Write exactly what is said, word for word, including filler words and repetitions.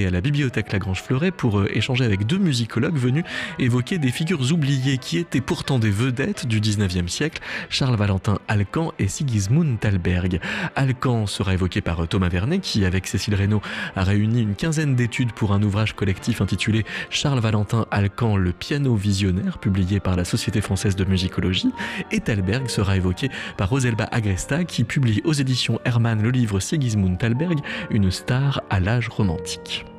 à la bibliothèque Lagrange Fleuret pour euh, échanger avec deux musicologues venus évoquer des figures oubliées qui étaient pourtant des vedettes du dix-neuvième siècle, Charles-Valentin Alcan et Sigismund Thalberg. Alcan sera évoqué par euh, Thomas Vernet qui, avec Cécile Reynaud, a réuni une quinzaine d'études pour un ouvrage collectif intitulé Charles-Valentin Alcan, le piano visionnaire, publié par la Société française de musicologie. Et Thalberg sera évoqué par Roselba Agresta qui publie aux éditions Hermann le livre Sigismund Thalberg, une star à l'âge romantique.